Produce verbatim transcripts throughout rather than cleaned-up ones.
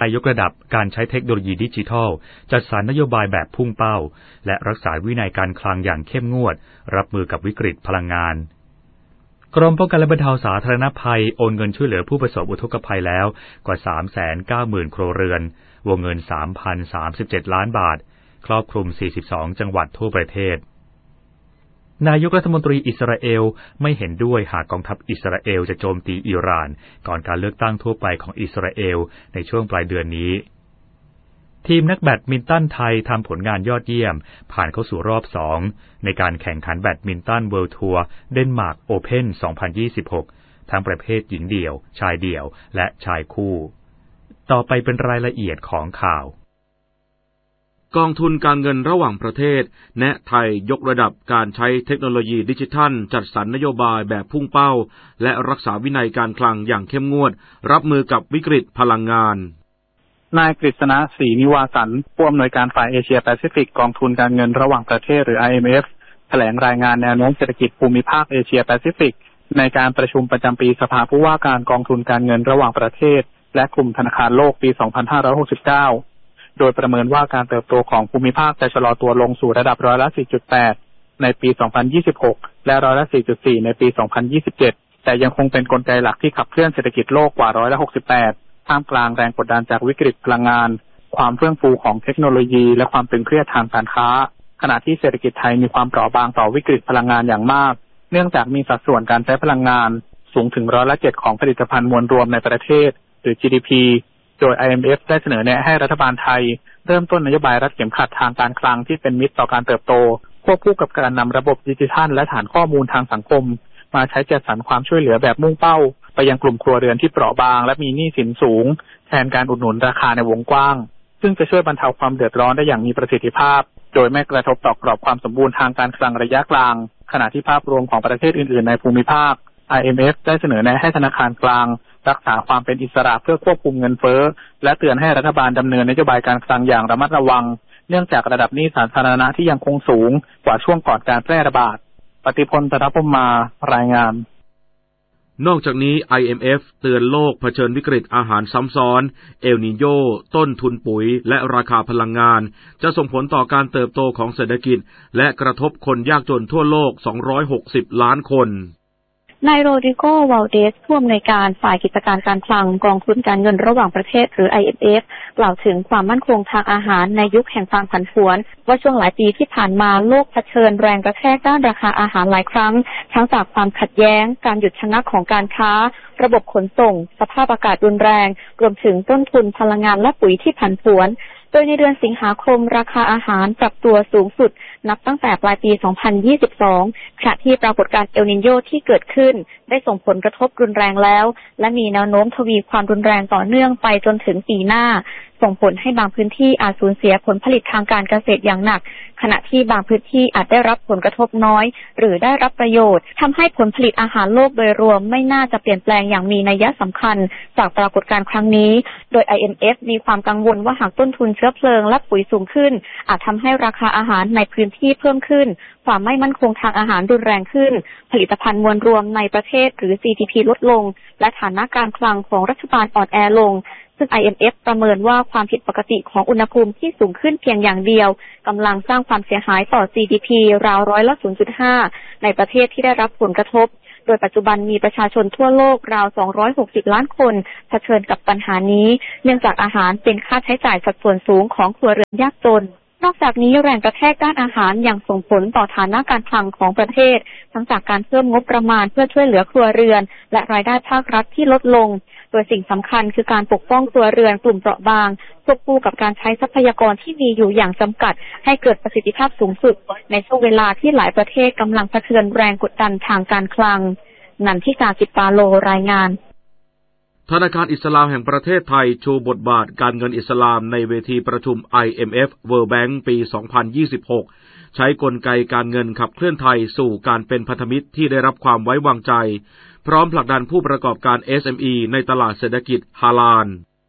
ยกระดับการใช้เทคโนโลยีดิจิทัลจัดสรรนโยบายแบบพุ่งเป้าและรักษาวินัยการคลังอย่างเข้มงวดรับมือกับวิกฤตพลังงานกรมป้องกันและบรรเทาสาธารณภัยโอนเงินช่วยเหลือผู้ประสบอุทกภัยแล้วกว่า สามแสนเก้าหมื่น ครัวเรือนวงเงิน สามพันสามสิบเจ็ด ล้านบาทครอบคลุมสี่สิบสองจังหวัดทั่วประเทศนายกรัฐมนตรีอิสราเอลไม่เห็นด้วยหากกองทัพอิสราเอลจะโจมตีอิหร่านก่อนการเลือกตั้งทั่วไปของอิสราเอลในช่วงปลายเดือนนี้ทีมนักแบดมินตันไทยทำผลงานยอดเยี่ยมผ่านเข้าสู่รอบสองในการแข่งขันแบดมินตันเวิลด์ทัวร์เดนมาร์กโอเพ่น สองพันยี่สิบหก ทั้งประเภทหญิงเดี่ยวชายเดี่ยวและชายคู่ต่อไปเป็นรายละเอียดของข่าวกองทุนการเงินระหว่างประเทศแนะไทยยกระดับการใช้เทคโนโลยีดิจิทัลจัดสรรนโยบายแบบพุ่งเป้าและรักษาวินัยการคลังอย่างเข้มงวดรับมือกับวิกฤตพลังงานนายกฤษณะศรีนิวาสันผู้อำนวยการฝ่ายเอเชียแปซิฟิกกองทุนการเงินระหว่างประเทศหรือ ไอ เอ็ม เอฟ แถลงรายงานแนวโน้มเศรษฐกิจภูมิภาคเอเชียแปซิฟิกในการประชุมประจำปีสภาผู้ว่าการกองทุนการเงินระหว่างประเทศและกลุ่มธนาคารโลกปี สองพันห้าร้อยหกสิบเก้า โดยประเมินว่าการเติบโตของภูมิภาคจะชะลอตัวลงสู่ระดับร้อยละ สี่จุดแปด ในปี สองพันยี่สิบหก และร้อยละ สี่จุดสี่ ในปี สองพันยี่สิบเจ็ด แต่ยังคงเป็นกลไกหลักที่ขับเคลื่อนเศรษฐกิจโลกกว่าร้อยละ หกสิบแปด ท่ามกลางแรงกดดันจากวิกฤตพลังงานความเฟื่องฟูของเทคโนโลยีและความตึงเครียดทางการค้าขณะที่เศรษฐกิจไทยมีความเปราะบางต่อวิกฤตพลังงานอย่างมากเนื่องจากมีสัดส่วนการใช้พลังงานสูงถึงร้อยละ เจ็ด ของผลิตภัณฑ์มวลรวมในประเทศหรือ จี ดี พี โดย ไอ เอ็ม เอฟ ได้เสนอแนะให้รัฐบาลไทยเริ่มต้นนโยบายรัดเข็มขัดทางการคลังที่เป็นมิตรต่อการเติบโตควบคู่กับการนำระบบดิจิทัลและฐานข้อมูลทางสังคมมาใช้จัดสรรความช่วยเหลือแบบมุ่งเป้าไปยังกลุ่มครัวเรือนที่เปราะบางและมีหนี้สินสูงแทนการอุดหนุนราคาในวงกว้างซึ่งจะช่วยบรรเทาความเดือดร้อนได้อย่างมีประสิทธิภาพโดยไม่กระทบต่อกรอบความสมบูรณ์ทางการคลังระยะกลางขณะที่ภาพรวมของประเทศอื่นๆในภูมิภาค ไอ เอ็ม เอฟ ได้เสนอแนะให้ธนาคารกลางรักษาความเป็นอิสระเพื่อควบคุมเงินเฟ้อและเตือนให้รัฐบาลดำเนินนโยบายการคลังอย่างระมัดระวังเนื่องจากระดับหนี้สาธารณะที่ยังคงสูงกว่าช่วงก่อนการแพร่ระบาดปฏิพล ธนพรหมมารายงานนอกจากนี้ ไอ เอ็ม เอฟ เตือนโลกเผชิญวิกฤตอาหารซ้ำซ้อนเอลนีโญต้นทุนปุ๋ยและราคาพลังงานจะส่งผลต่อการเติบโตของเศรษฐกิจและกระทบคนยากจนทั่วโลกสองร้อยหกสิบล้านคนนายโรดริโก วาลเดสผู้อำนวยการฝ่ายกิจการการคลังกองทุนการเงินระหว่างประเทศหรือ ไอ เอ็ม เอฟ กล่าวถึงความมั่นคงทางอาหารในยุคแห่งความผันผวนว่าช่วงหลายปีที่ผ่านมาโลกเผชิญแรงกระแทกด้านราคาอาหารหลายครั้งทั้งจากความขัดแย้งการหยุดชะงักของการค้าระบบขนส่งสภาพอากาศรุนแรงรวมถึงต้นทุนพลังงานและปุ๋ยที่ผันผวนโดยในเดือนสิงหาคมราคาอาหารปรับตัวสูงสุดนับตั้งแต่ปลายปี สองพันยี่สิบสอง ขณะที่ปรากฏการณ์เอลนิโญที่เกิดขึ้นได้ส่งผลกระทบรุนแรงแล้วและมีแนวโน้มทวีความรุนแรงต่อเนื่องไปจนถึงปีหน้าส่งผลให้บางพื้นที่อาจสูญเสียผลผลิตทางการเกษตรอย่างหนักขณะที่บางพื้นที่อาจได้รับผลกระทบน้อยหรือได้รับประโยชน์ทำให้ผลผลิตอาหารโลกโดยรวมไม่น่าจะเปลี่ยนแปลงอย่างมีนัยสำคัญจากปรากฏการณ์ครั้งนี้โดย ไอ เอ็ม เอฟ มีความกังวลว่าหากต้นทุนเชื้อเพลิงและปุ๋ยสูงขึ้นอาจทำให้ราคาอาหารในพื้นที่เพิ่มขึ้นความไม่มั่นคงทางอาหารรุนแรงขึ้นผลิตภัณฑ์มวลรวมในประเทศหรือ จี ดี พี ลดลงและฐานะการคลังของรัฐบาลอ่อนแอลงซึ่ง ไอ เอ็ม เอฟ ประเมินว่าความผิดปกติของอุณหภูมิที่สูงขึ้นเพียงอย่างเดียวกำลังสร้างความเสียหายต่อ จี ดี พี ราวร้อยละ ศูนย์จุดห้า ในประเทศที่ได้รับผลกระทบโดยปัจจุบันมีประชาชนทั่วโลกราวสองร้อยหกสิบล้านคนเผชิญกับปัญหานี้เนื่องจากอาหารเป็นค่าใช้จ่ายสัดส่วนสูงของครัวเรือนยากจนนอกจากนี้แรงกระแทกด้านอาหารยังส่งผลต่อฐานะการคลังของประเทศทั้งจากการเพิ่มงบประมาณเพื่อช่วยเหลือครัวเรือนและรายได้ภาครัฐที่ลดลงโดยสิ่งสำคัญคือการปกป้องครัวเรือนกลุ่มเปราะบางควบคู่กับการใช้ทรัพยากรที่มีอยู่อย่างจำกัดให้เกิดประสิทธิภาพสูงสุดในช่วงเวลาที่หลายประเทศกำลังเผชิญแรงกดดันทางการคลังนันทิกา จิตปาโลรายงานธนาคารอิสลามแห่งประเทศไทยโชว์บทบาทการเงินอิสลามในเวทีประชุม ไอ เอ็ม เอฟ World Bank ปี สองพันยี่สิบหก ใช้กลไกการเงินขับเคลื่อนไทยสู่การเป็นพันธมิตรที่ได้รับความไว้วางใจพร้อมผลักดันผู้ประกอบการ เอส เอ็ม อี ในตลาดเศรษฐกิจฮาลาล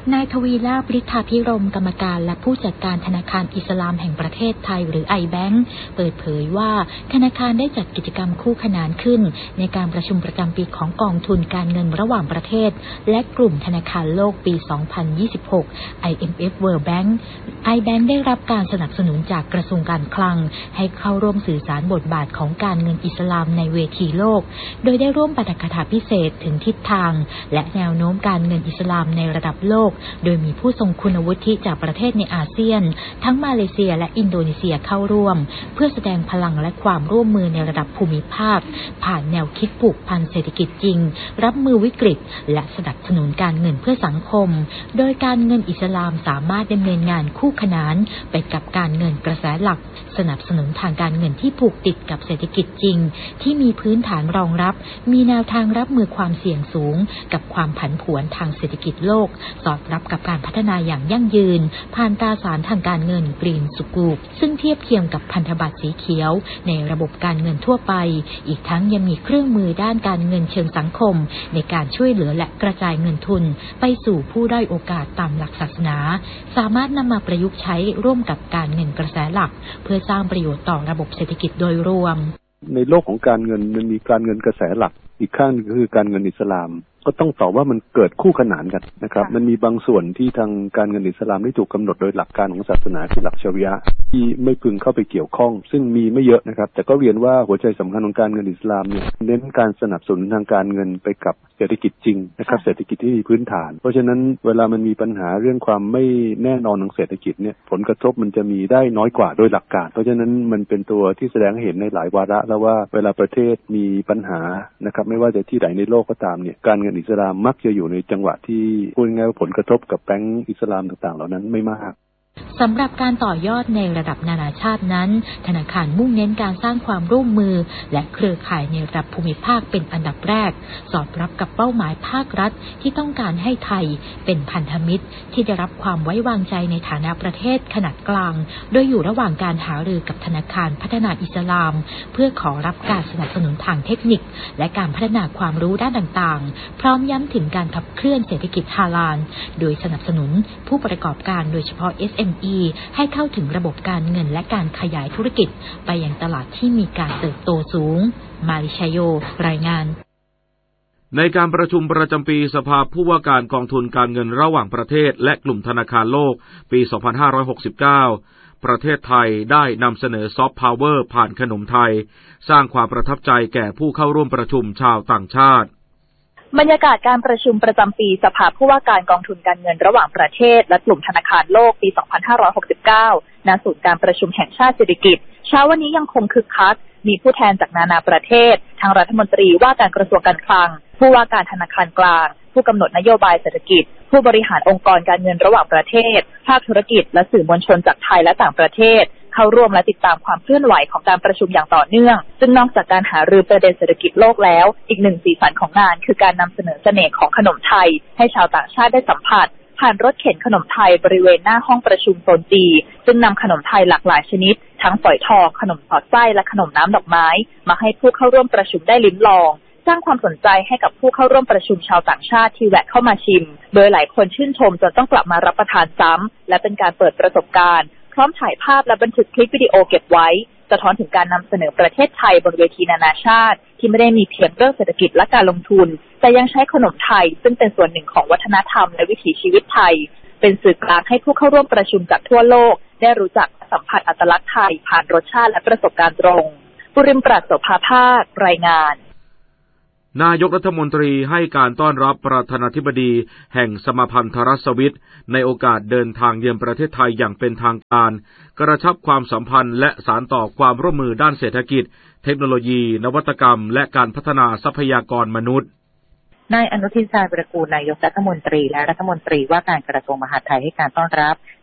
นายทวีลาภ ฤทธาภิรมย์กรรมการและผู้จัดการธนาคารอิสลามแห่งประเทศไทยหรือ ไอ แบงก์ เปิดเผยว่าธนาคารได้จัดกิจกรรมคู่ขนานขึ้นในการประชุมประจำปีของกองทุนการเงินระหว่างประเทศและกลุ่มธนาคารโลกปี สองพันยี่สิบหก ไอ เอ็ม เอฟ World Bank ไอ แบงก์ ได้รับการสนับสนุนจากกระทรวงการคลังให้เข้าร่วมสื่อสารบทบาทของการเงินอิสลามในเวทีโลกโดยได้ร่วมปาฐกถาพิเศษถึงทิศทางและแนวโน้มการเงินอิสลามในระดับโลกโดยมีผู้ทรงคุณวุฒิจากประเทศในอาเซียนทั้งมาเลเซียและอินโดนีเซียเข้าร่วมเพื่อแสดงพลังและความร่วมมือในระดับภูมิภาคผ่านแนวคิดผูกพันเศรษฐกิจจริงรับมือวิกฤตและสนับสนุนการเงินเพื่อสังคมโดยการเงินอิสลามสามารถดำเนินงานคู่ขนานไปกับการเงินกระแสหลักสนับสนุนทางการเงินที่ผูกติดกับเศรษฐกิจจริงที่มีพื้นฐานรองรับมีแนวทางรับมือความเสี่ยงสูงกับความผันผวนทางเศรษฐกิจโลกสอดรับกับการพัฒนาอย่างยั่งยืนผ่านตราสารทางการเงินกรีนสุกูปซึ่งเทียบเคียงกับพันธบัตรสีเขียวในระบบการเงินทั่วไปอีกทั้งยังมีเครื่องมือด้านการเงินเชิงสังคมในการช่วยเหลือและกระจายเงินทุนไปสู่ผู้ด้อยโอกาสตามหลักศาสนาสามารถนำมาประยุกต์ใช้ร่วมกับการเงินกระแสหลักเพื่อสร้างประโยชน์ต่อระบบเศรษฐกิจโดยรวมในโลกของการเงินมันมีการเงินกระแสหลักอีกข้างนึงก็คือการเงินอิสลามก็ต้องตอบว่ามันเกิดคู่ขนานกันนะครับมันมีบางส่วนที่ทางการเงินอิสลามได้ถูกกำหนดโดยหลักการของศาสนาคือหลักชะรีอะห์ที่ไม่พึงเข้าไปเกี่ยวข้องซึ่งมีไม่เยอะนะครับแต่ก็เรียนว่าหัวใจสำคัญของการเงินอิสลามเนี่ยเน้นการสนับสนุนทางการเงินไปกับเศรษฐกิจจริงนะครับเศรษฐกิจที่มีพื้นฐานเพราะฉะนั้นเวลามันมีปัญหาเรื่องความไม่แน่นอนของเศรษฐกิจเนี่ยผลกระทบมันจะมีได้น้อยกว่าโดยหลักการเพราะฉะนั้นมันเป็นตัวที่แสดงให้เห็นในหลายวาระแล้วว่าเวลาประเทศมีปัญหานะครับไม่ว่าจะที่ไหนในโลกก็ตามเนี่ยการเงินอิสลามมักจะอยู่ในจังหวะที่พูดง่ายๆว่าผลกระทบกับแบงก์อิสลามต่างๆเหล่านั้นไม่มากสำหรับการต่อยอดในระดับนานาชาตินั้นธนาคารมุ่งเน้นการสร้างความร่วมมือและเครือข่ายในระดับภูมิภาคเป็นอันดับแรกสอดรับกับเป้าหมายภาครัฐที่ต้องการให้ไทยเป็นพันธมิตรที่ได้รับความไว้วางใจในฐานะประเทศขนาดกลางโดยอยู่ระหว่างการหารือกับธนาคารพัฒนาอิสลามเพื่อขอรับการสนับสนุนทางเทคนิคและการพัฒนาความรู้ด้านต่างๆพร้อมย้ำถึงการขับเคลื่อนเศรษฐกิจฮาลาลโดยสนับสนุนผู้ประกอบการโดยเฉพาะ เอส เอ็ม อี ให้เข้าถึงระบบการเงินและการขยายธุรกิจไปยังตลาดที่มีการเติบโตสูงมาริชโยรายงานในการประชุมประจำปีสภาผู้ว่าการกองทุนการเงินระหว่างประเทศและกลุ่มธนาคารโลกปี สองพันห้าร้อยหกสิบเก้า ประเทศไทยได้นำเสนอซอฟต์พาวเวอร์ผ่านขนมไทยสร้างความประทับใจแก่ผู้เข้าร่วมประชุมชาวต่างชาติบรรยากาศการประชุมประจำปีสภาผู้ว่าการกองทุนการเงินระหว่างประเทศและกลุ่มธนาคารโลกปี สองพันห้าร้อยหกสิบเก้า ณ ศูนย์การประชุมแห่งชาติเศรษฐกิจเช้าวันนี้ยังคงคึกคักมีผู้แทนจากนานาประเทศทั้งรัฐมนตรีว่าการกระทรวงการคลังผู้ว่าการธนาคารกลางผู้กำหนดนโยบายเศรษฐกิจผู้บริหารองค์กรการเงินระหว่างประเทศภาคธุรกิจและสื่อมวลชนจากไทยและต่างประเทศเข้าร่วมและติดตามความเคลื่อนไหวของการประชุมอย่างต่อเนื่องซึ่งนอกจากการหารือประเด็นเศรษฐกิจโลกแล้วอีกหนึ่งสีสันของงานคือการนำเสนอเสน่ห์ของขนมไทยให้ชาวต่างชาติได้สัมผัสผ่านรถเข็นขนมไทยบริเวณหน้าห้องประชุมโซนจีซึ่งนำขนมไทยหลากหลายชนิดทั้งฝอยทองขนมสอดไส้และขนมน้ำดอกไม้มาให้ผู้เข้าร่วมประชุมได้ลิ้มลองสร้างความสนใจให้กับผู้เข้าร่วมประชุมชาวต่างชาติที่แวะเข้ามาชิมโดยหลายคนชื่นชมจนต้องกลับมารับประทานซ้ำและเป็นการเปิดประสบการณ์พร้อมถ่ายภาพและบันทึกคลิปวิดีโอเก็บไว้สะท้อนถึงการนำเสนอประเทศไทยบนเวทีนานาชาติที่ไม่ได้มีเพียงเรื่องเศรษฐกิจและการลงทุนแต่ยังใช้ขนมไทยซึ่งเป็นส่วนหนึ่งของวัฒนธรรมและวิถีชีวิตไทยเป็นสื่อกลางให้ผู้เข้าร่วมประชุมจากทั่วโลกได้รู้จักสัมผัสอัตลักษณ์ไทยผ่านรสชาติและประสบการณ์ตรงปุริมปราศโสภาภาครายงานนายกรัฐมนตรีให้การต้อนรับประธานาธิบดีแห่งสมาพันธรัฐสวิสในโอกาสเดินทางเยือนประเทศไทยอย่างเป็นทางการกระชับความสัมพันธ์และสานต่อความร่วมมือด้านเศรษฐกิจเทคโนโลยีนวัตกรรมและการพัฒนาทรัพยากรมนุษย์นายอนุทิน ชาญวิรากูลนายกรัฐมนตรีและรัฐมนตรีว่าการกระทรวงมหาดไทยให้การต้อนรับ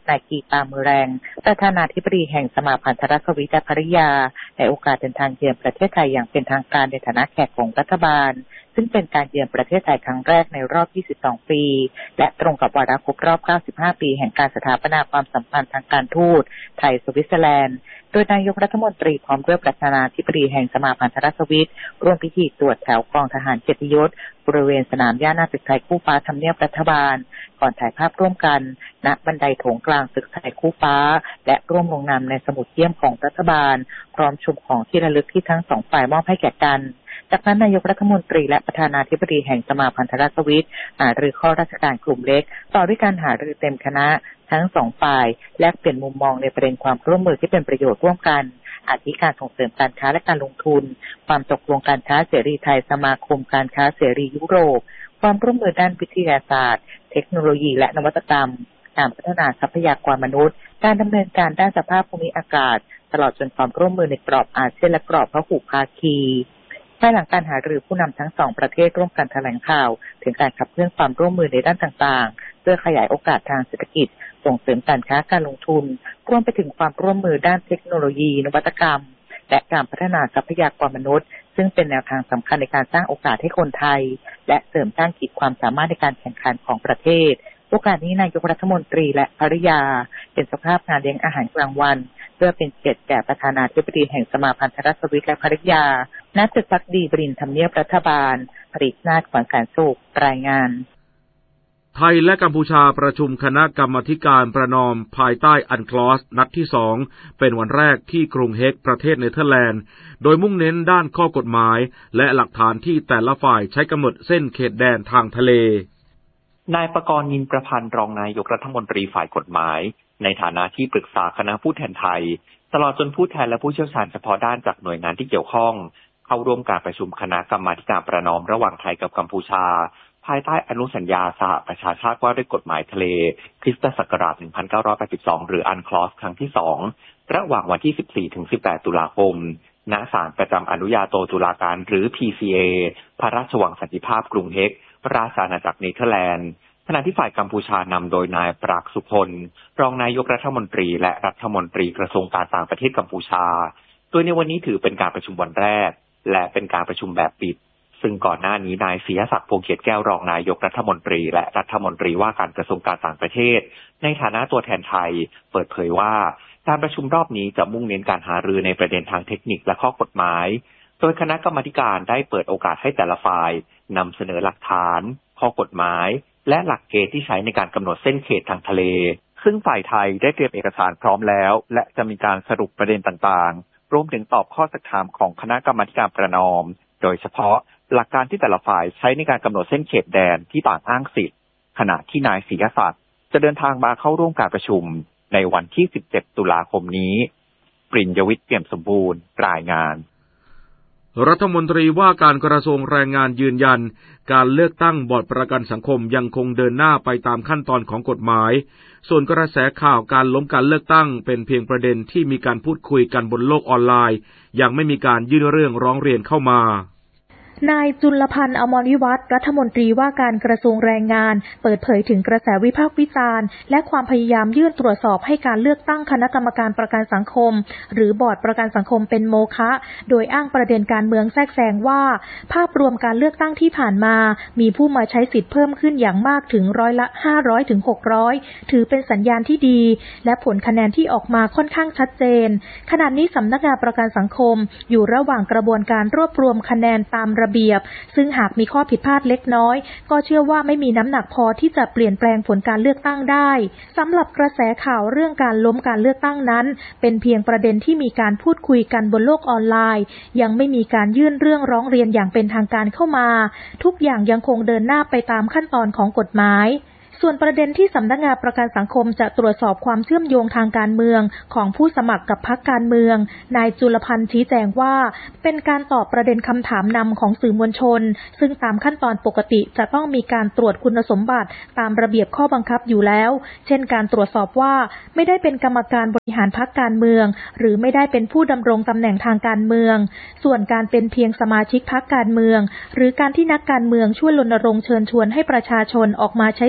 นายกีตามือแรงประธานาธิบดีแห่งสมาพันธรัฐสวิตและภริยาในโอกาสเดินทางเยือนประเทศไทยอย่างเป็นทางการในฐานะแขกของรัฐบาลซึ่งเป็นการเยือนประเทศไทยครั้งแรกในรอบยี่สิบสองปีและตรงกับวาระครบรอบเก้าสิบห้าปีแห่งการสถาปนาความสัมพันธ์ทางการทูตไทยสวิตเซอร์แลนด์โดยนายกรัฐมนตรีพร้อมด้วยประธานาธิบดีแห่งสมาพันธรัฐสวิตร่วมพิธีตรวจแถวกองทหารเกียรติยศบริเวณสนามหญ้าหน้าตึกไทยคู่ฟ้าทำเนียบรัฐบาลก่อนถ่ายภาพร่วมกันณบันไดโถงกลางตึกไทยคู่ฟ้าและร่วมลงนามในสมุดเยี่ยมของรัฐบาลพร้อมชมของที่ระลึกที่ทั้งสองฝ่ายมอบให้แก่กันจากนั้นนายกรัฐมนตรีและประธานาธิบดีแห่งสมาพันธรัฐสวิตหารือข้อราชการกลุ่มเล็กต่อด้วยการหารือเต็มคณะทั้งสองฝ่ายแลกเปลี่ยนมุมมองในประเด็นความร่วมมือที่เป็นประโยชน์ร่วมกันอาทิการส่งเสริมการค้าและการลงทุนความตกลงการค้าเสรีไทยสมาคมการค้าเสรียุโรปความร่วมมือด้านวิทยาศาสตร์เทคโนโลยีและนวัตกรรมการพัฒนาทรัพยากรมนุษย์การดำเนินการด้านสภาพภูมิอากาศตลอดจนความร่วมมือในกรอบอาเซียนและกรอบพหุภาคีภายหลังการหารือผู้นำทั้งสองประเทศร่วมกันแถลงข่าวถึงการขับเคลื่อนความร่วมมือในด้านต่างๆเพื่อขยายโอกาสทางเศรษฐกิจส่งเสริมการค้าการลงทุนรวมไปถึงความร่วมมือด้านเทคโนโลยีนวัตกรรมและการพัฒนาทรัพยากรมนุษย์ซึ่งเป็นแนวทางสำคัญในการสร้างโอกาสให้คนไทยและเสริมสร้างขีดความสามารถในการแข่งขันของประเทศโอกาสนี้นายกรัฐมนตรีและภริยาเป็นเจ้าภาพงานเลี้ยงอาหารกลางวันเพื่อเป็นเกียรติแก่ประธานาธิบดีแห่งสมาพันธรัฐสวิตและภริยาณตึกพักดีบรินทร์ทำเนียบรัฐบาลผลิตนาฏขวัญแสนสุขรายงานไทยและกัมพูชาประชุมคณะกรรมาธิการประนอมภายใต้อันคลอสนัดที่สองเป็นวันแรกที่กรุงเฮกประเทศเนเธอร์แลนด์โดยมุ่งเน้นด้านข้อกฎหมายและหลักฐานที่แต่ละฝ่ายใช้กำหนดเส้นเขตแดนทางทะเลนายประกรณ์ นินประพันธ์รองนายกรัฐมนตรีฝ่ายกฎหมายในฐานะที่ปรึกษาคณะผู้แทนไทยตลอดจนผู้แทนและผู้เชี่ยวชาญเฉพาะด้านจากหน่วยงานที่เกี่ยวข้องเข้าร่วมการประชุมคณะกรรมาธิการประนอมระหว่างไทยกับกัมพูชาภายใต้อนุสัญญาสหประชาชาติว่าด้วยกฎหมายทะเลคริสตศักราชหนึ่งพันเก้าร้อยแปดสิบสองหรืออันคลอสครั้งที่สองระหว่างวันที่ สิบสี่ถึงสิบแปด ตุลาคมณศาลประจำอนุญาโตตุลาการหรือ พี ซี เอ พระราชวังสันติภาพกรุงเฮกราชอาณาจักรเนเธอร์แลนด์ขณะที่ฝ่ายกัมพูชานำโดยนายปรากสุพลรองนายกรัฐมนตรีและรัฐมนตรีกระทรวงการต่างประเทศกัมพูชาโดยในวันนี้ถือเป็นการประชุมวันแรกและเป็นการประชุมแบบปิดซึ่งก่อนหน้านี้นายศรีศักดิ์พงษ์เขียดแก้วรองนายกรัฐมนตรีและรัฐมนตรีว่าการกระทรวงการต่างประเทศในฐานะตัวแทนไทยเปิดเผยว่าการประชุมรอบนี้จะมุ่งเน้นการหารือในประเด็นทางเทคนิคและข้อกฎหมายโดยคณะกรรมาธิการได้เปิดโอกาสให้แต่ละฝ่ายนำเสนอหลักฐานข้อกฎหมายและหลักเกณฑ์ที่ใช้ในการกำหนดเส้นเขตทางทะเลซึ่งฝ่ายไทยได้เตรียมเอกสารพร้อมแล้วและจะมีการสรุปประเด็นต่างๆรวมถึงตอบข้อสักถามของคณะกรรมาธิการประนอมโดยเฉพาะหลักการที่แต่ละฝ่ายใช้ในการกำหนดเส้นเขตแดนที่ต่างอ้างสิทธิ์ขณะที่นายศรีศักดิ์จะเดินทางมาเข้าร่วมการประชุมในวันที่ สิบเจ็ด ตุลาคมนี้ปริญญวิทย์ เปี่ยมสมบูรณ์รายงานรัฐมนตรีว่าการกระทรวงแรงงานยืนยันการเลือกตั้งบอร์ดประกันสังคมยังคงเดินหน้าไปตามขั้นตอนของกฎหมายส่วนกระแสข่าวการล้มการเลือกตั้งเป็นเพียงประเด็นที่มีการพูดคุยกันบนโลกออนไลน์ยังไม่มีการยื่นเรื่องร้องเรียนเข้ามานายจุลพันธ์อมรวิวัฒน์รัฐมนตรีว่าการกระทรวงแรงงานเปิดเผยถึงกระแสวิพากษ์วิจารณ์และความพยายามยื่นตรวจสอบให้การเลือกตั้งคณะกรรมการประกันสังคมหรือบอร์ดประกันสังคมเป็นโมฆะโดยอ้างประเด็นการเมืองแทรกแซงว่าภาพรวมการเลือกตั้งที่ผ่านมามีผู้มาใช้สิทธิ์เพิ่มขึ้นอย่างมากถึงร้อยละห้าร้อยถึงหกร้อยถือเป็นสัญญาณที่ดีและผลคะแนนที่ออกมาค่อนข้างชัดเจนขณะนี้สำนักงานประกันสังคมอยู่ระหว่างกระบวนการรวบรวมคะแนนตามระเบียบซึ่งหากมีข้อผิดพลาดเล็กน้อยก็เชื่อว่าไม่มีน้ำหนักพอที่จะเปลี่ยนแปลงผลการเลือกตั้งได้สำหรับกระแสข่าวเรื่องการล้มการเลือกตั้งนั้นเป็นเพียงประเด็นที่มีการพูดคุยกันบนโลกออนไลน์ยังไม่มีการยื่นเรื่องร้องเรียนอย่างเป็นทางการเข้ามาทุกอย่างยังคงเดินหน้าไปตามขั้นตอนของกฎหมายส่วนประเด็นที่สำนักงานประกันสังคมจะตรวจสอบความเชื่อมโยงทางการเมืองของผู้สมัครกับพรรคการเมืองนายจุลพันธ์ชี้แจงว่าเป็นการตอบประเด็นคำถามนำของสื่อมวลชนซึ่งตามขั้นตอนปกติจะต้องมีการตรวจคุณสมบัติตามระเบียบข้อบังคับอยู่แล้วเช่นการตรวจสอบว่าไม่ได้เป็นกรรมการบริหารพรรคการเมืองหรือไม่ได้เป็นผู้ดำรงตำแหน่งทางการเมืองส่วนการเป็นเพียงสมาชิกพรรคการเมืองหรือการที่นักการเมืองช่วยรณรงค์เชิญชวนให้ประชาชนออกมาใช้สิทธิ์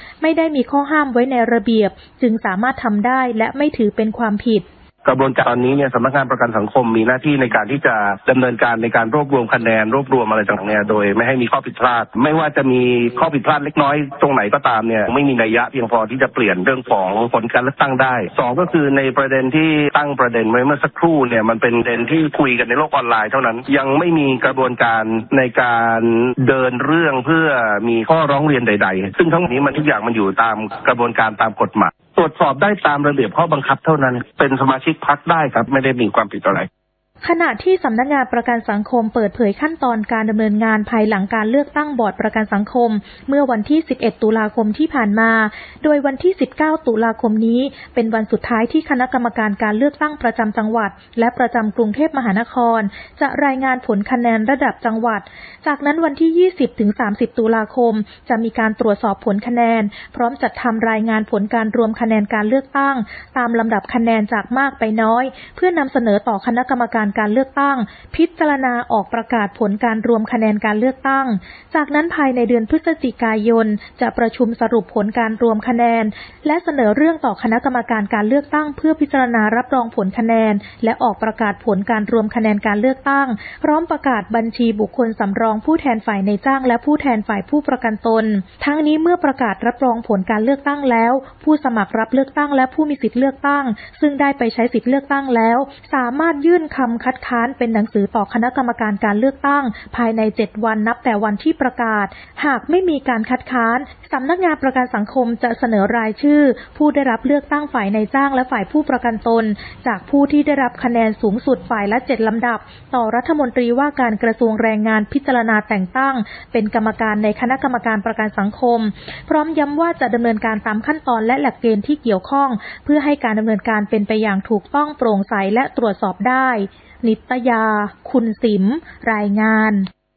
ไม่ได้มีข้อห้ามไว้ในระเบียบจึงสามารถทำได้และไม่ถือเป็นความผิดกระบวนการตอนนี้เนี่ยสำนักงานประกันสังคมมีหน้าที่ในการที่จะดำเนินการในการรวบรวมคะแนนรวบรวมอะไรต่างๆเนี่ยโดยไม่ให้มีข้อผิดพลาดไม่ว่าจะมีข้อผิดพลาดเล็กน้อยตรงไหนก็ตามเนี่ยไม่มีนัยยะเพียงพอที่จะเปลี่ยนเรื่องของผลการเลือกตั้งได้สองก็คือในประเด็นที่ตั้งประเด็นไว้เมื่อสักครู่เนี่ยมันเป็นประเด็นที่คุยกันในโลกออนไลน์เท่านั้นยังไม่มีกระบวนการในการเดินเรื่องเพื่อมีข้อร้องเรียนใดๆซึ่งทั้งหมดนี้มันทุกอย่างมันอยู่ตามกระบวนการตามกฎหมายตรวจสอบได้ตามระเบียบข้อบังคับเท่านั้นเป็นสมาชิกพรรคได้ครับไม่ได้มีความผิดอะไรขณะที่สำนักงานประกันสังคมเปิดเผยขั้นตอนการดำเนินงานภายหลังการเลือกตั้งบอร์ดประกันสังคมเมื่อวันที่สิบเอ็ดตุลาคมที่ผ่านมาโดยวันที่สิบเก้าตุลาคมนี้เป็นวันสุดท้ายที่คณะกรรมการการเลือกตั้งประจำจังหวัดและประจำกรุงเทพมหานครจะรายงานผลคะแนนระดับจังหวัดจากนั้นวันที่ยี่สิบถึงสามสิบตุลาคมจะมีการตรวจสอบผลคะแนนพร้อมจัดทำรายงานผลการรวมคะแนนการเลือกตั้งตามลำดับคะแนนจากมากไปน้อยเพื่อนำเสนอต่อคณะกรรมการการเลือกตั้งพิจารณาออกประกาศผลการรวมคะแนนการเลือกตั้งจากนั้นภายในเดือนพฤศจิกายนจะประชุมสรุปผลการรวมคะแนนและเสนอเรื่องต่อคณะกรรมการการเลือกตั้งเพื่อพิจารณารับรองผลคะแนนและออกประกาศผลการรวมคะแนนการเลือกตั้งพร้อมประกาศบัญชีบุคคลสำรองผู้แทนฝ่ายในจ้างและผู้แทนฝ่ายผู้ประกันตนทั้งนี้เมื่อประกาศรับรองผลการเลือกตั้งแล้วผู้สมัครรับเลือกตั้งและผู้มีสิทธิเลือกตั้งซึ่งได้ไปใช้สิทธิเลือกตั้งแล้วสามารถยื่นคำคัดค้านเป็นหนังสือต่อคณะกรรมการการเลือกตั้งภายในเจ็ดวันนับแต่วันที่ประกาศหากไม่มีการคัดค้านสำนักงานประกันสังคมจะเสนอรายชื่อผู้ได้รับเลือกตั้งฝ่ายในจ้างและฝ่ายผู้ประกันตนจากผู้ที่ได้รับคะแนนสูงสุดฝ่ายละเจ็ดลำดับต่อรัฐมนตรีว่าการกระทรวงแรงงานพิจารณาแต่งตั้งเป็นกรรมการในคณะกรรมการประกันสังคมพร้อมย้ำว่าจะดำเนินการตามขั้นตอนและหลักเกณฑ์ที่เกี่ยวข้องเพื่อให้การดำเนินการเป็นไปอย่างถูกต้องโปร่งใสและตรวจสอบได้นิตยาคุณสิมรายงาน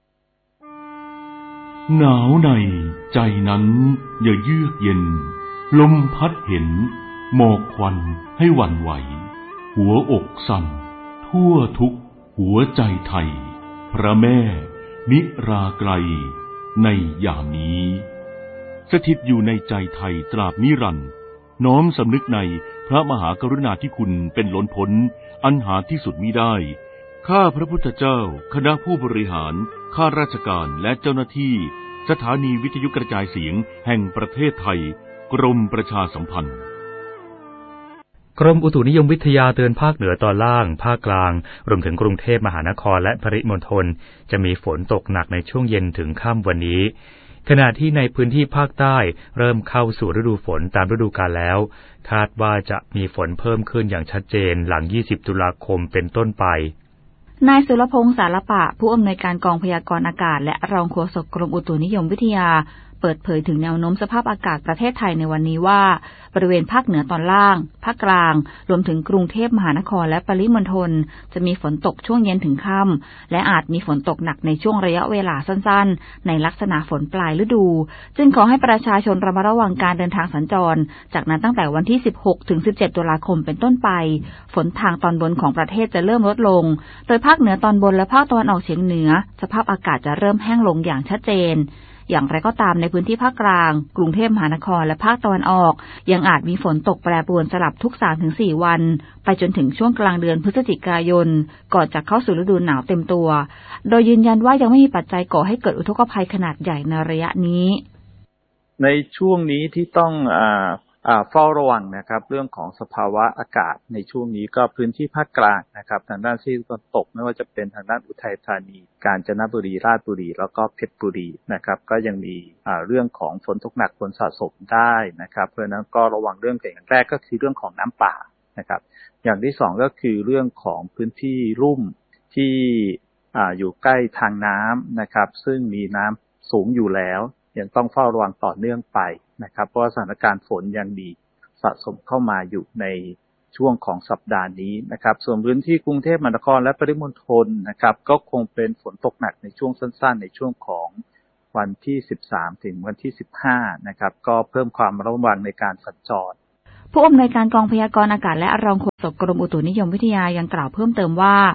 หนาวในใจนั้นอย่าเยือกเย็นลมพัดเห็นหมอกควันให้หวั่นไหวหัวอกสั่นทั่วทุกหัวใจไทยพระแม่นิราไกลในยามนี้สถิตอยู่ในใจไทยตราบนิรันดร์น้อมสำนึกในพระมหากรุณาธิคุณเป็นล้นพ้นอันหาที่สุดมิได้ข้าพระพุทธเจ้าคณะผู้บริหารข้าราชการและเจ้าหน้าที่สถานีวิทยุกระจายเสียงแห่งประเทศไทยกรมประชาสัมพันธ์กรมอุตุนิยมวิทยาเตือนภาคเหนือตอนล่างภาคกลางรวมถึงกรุงเทพมหานครและปริมณฑลจะมีฝนตกหนักในช่วงเย็นถึงค่ำวันนี้ขณะที่ในพื้นที่ภาคใต้เริ่มเข้าสู่ฤดูฝนตามฤดูกาลแล้วคาดว่าจะมีฝนเพิ่มขึ้นอย่างชัดเจนหลังยี่สิบตุลาคมเป็นต้นไปนายสุรพงษ์สารปะผู้อำนวยการกองพยากรณ์อากาศและรองโฆษกกรมอุตุนิยมวิทยาเปิดเผยถึงแนวโน้มสภาพอากาศประเทศไทยในวันนี้ว่าบริเวณภาคเหนือตอนล่างภาคกลางรวมถึงกรุงเทพมหานครและปริมณฑลจะมีฝนตกช่วงเย็นถึงค่ำและอาจมีฝนตกหนักในช่วงระยะเวลาสั้นๆในลักษณะฝนปลายฤดูจึงขอให้ประชาชนระมัดระวังการเดินทางสัญจรจากนั้นตั้งแต่วันที่สิบหกถึงสิบเจ็ดตุลาคมเป็นต้นไปฝนทางตอนบนของประเทศจะเริ่มลดลงโดยภาคเหนือตอนบนและภาคตะวันออกเฉียงเหนือสภาพอากาศจะเริ่มแห้งลงอย่างชัดเจนอย่างไรก็ตามในพื้นที่ภาคกลางกรุงเทพมหานครและภาคตะวันออกยังอาจมีฝนตกแปรปรวนสลับทุก สามถึงสี่ วันไปจนถึงช่วงกลางเดือนพฤศจิกายนก่อนจะเข้าสู่ฤดูหนาวเต็มตัวโดยยืนยันว่ายังไม่มีปัจจัยก่อให้เกิดอุทกภัยขนาดใหญ่ในระยะนี้ในช่วงนี้ที่ต้องอ่าอ่าเฝ้าระวังนะครับเรื่องของสภาวะอากาศในช่วงนี้ก็พื้นที่ภาคกลางนะครับทางด้านที่ตะวันตกไม่ว่าจะเป็นทางด้านอุทัยธานีกาญจนบุรีราชบุรีแล้วก็เพชรบุรีนะครับก็ยังมีอ่าเรื่องของฝนตกหนักฝนสะสมได้นะครับเพราะฉะนั้นก็ระวังเรื่องอย่างแรกก็คือเรื่องของน้ำป่านะครับอย่างที่สองก็คือเรื่องของพื้นที่ลุ่มที่อ่าอยู่ใกล้ทางน้ำนะครับซึ่งมีน้ำสูงอยู่แล้วยังต้องเฝ้าระวังต่อเนื่องไปนะครับเพราะสถานการณ์ฝนยังมีสะสมเข้ามาอยู่ในช่วงของสัปดาห์นี้นะครับส่วนพื้นที่กรุงเทพมหานครและปริมณฑลนะครับก็คงเป็นฝนตกหนักในช่วงสั้นๆในช่วงของวันที่สิบสามถึงวันที่สิบห้านะครับก็เพิ่มความระวังในการสัญจรผู้อำนวยการกองพยากรณ์อากาศและรองโฆษกกรมอุตุนิยมวิทยายังกล่าวเพิ่มเติมว่า